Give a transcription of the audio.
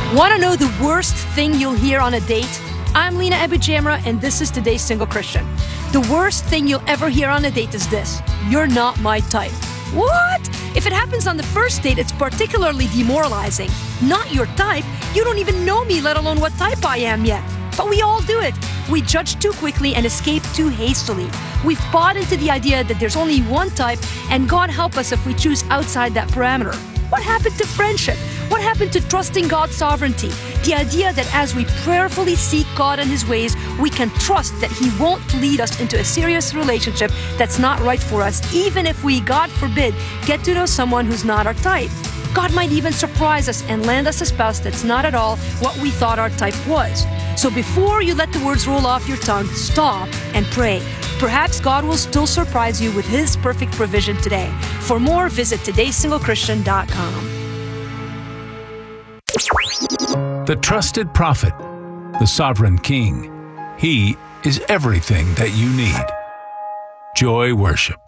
Want to know the worst thing you'll hear on a date? I'm Lena Abujamra, and this is Today's Single Christian. The worst thing you'll ever hear on a date is this: you're not my type. What? If it happens on the first date, it's particularly demoralizing. Not your type? You don't even know me, let alone what type I am yet. But we all do it. We judge too quickly and escape too hastily. We've bought into the idea that there's only one type, and God help us if we choose outside that parameter. What happened to friendship? What happened to trusting God's sovereignty? The idea that as we prayerfully seek God and His ways, we can trust that He won't lead us into a serious relationship that's not right for us, even if we, God forbid, get to know someone who's not our type. God might even surprise us and land us a spouse that's not at all what we thought our type was. So before you let the words roll off your tongue, stop and pray. Perhaps God will still surprise you with His perfect provision today. For more, visit todaysinglechristian.com. The trusted prophet, the sovereign king. He is everything that you need. Joy Worship.